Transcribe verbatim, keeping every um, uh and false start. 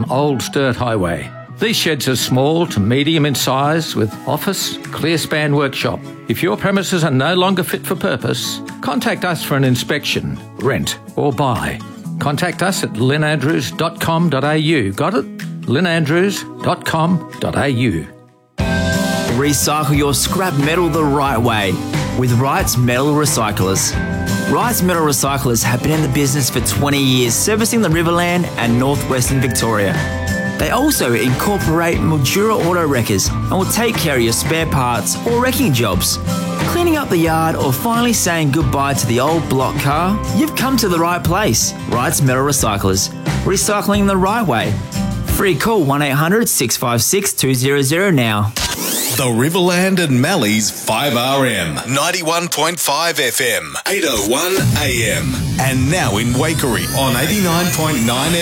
on Old Sturt Highway. These sheds are small to medium in size with office, clear span workshop. If your premises are no longer fit for purpose, contact us for an inspection, rent or buy. Contact us at lynn andrews dot com dot a u. Got it? lynn andrews dot com dot a u. Recycle your scrap metal the right way with Wright's Metal Recyclers. Wright's Metal Recyclers have been in the business for twenty years, servicing the Riverland and northwestern Victoria. They also incorporate Mildura auto wreckers and will take care of your spare parts or wrecking jobs. Cleaning up the yard or finally saying goodbye to the old block car? You've come to the right place. Wright's Metal Recyclers. Recycling the right way. Free call one eight hundred six five six two zero zero now. The Riverland and Mallee's five R M, ninety-one point five F M, eight oh one A M. And now in Waikerie on eighty-nine point nine F M.